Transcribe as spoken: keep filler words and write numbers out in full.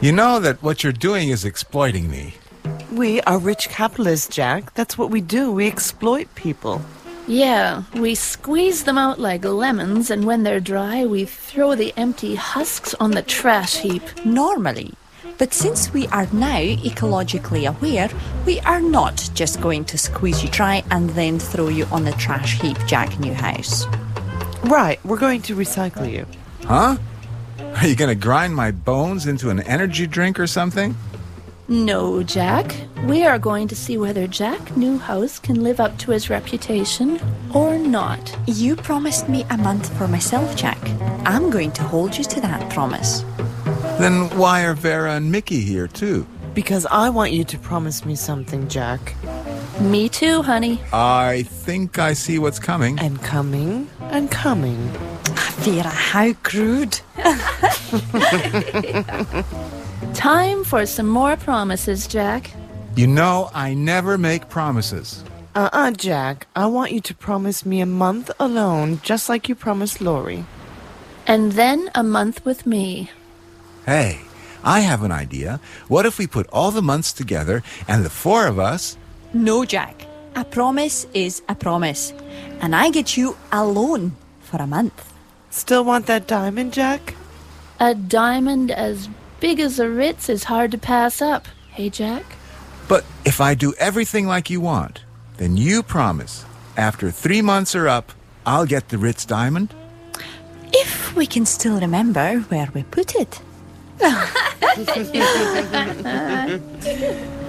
You know that what you're doing is exploiting me. We are rich capitalists, Jack. That's what we do. We exploit people. Yeah, we squeeze them out like lemons, and when they're dry, we throw the empty husks on the trash heap. Normally. But since we are now ecologically aware, we are not just going to squeeze you dry and then throw you on the trash heap, Jack Newhouse. Right, we're going to recycle you. Huh? Are you going to grind my bones into an energy drink or something? No, Jack. We are going to see whether Jack Newhouse can live up to his reputation or not. You promised me a month for myself, Jack. I'm going to hold you to that promise. Then why are Vera and Mickey here too? Because I want you to promise me something, Jack. Me too, honey. I think I see what's coming. And coming, and coming. Vera, how crude. Time for some more promises, Jack. You know, I never make promises. Uh-uh, Jack. I want you to promise me a month alone, just like you promised Lori. And then a month with me. Hey, I have an idea. What if we put all the months together and the four of us... No, Jack. A promise is a promise. And I get you alone for a month. Still want that diamond, Jack? A diamond as big as a Ritz is hard to pass up. Hey, Jack? But if I do everything like you want, then you promise, after three months are up, I'll get the Ritz diamond? If we can still remember where we put it.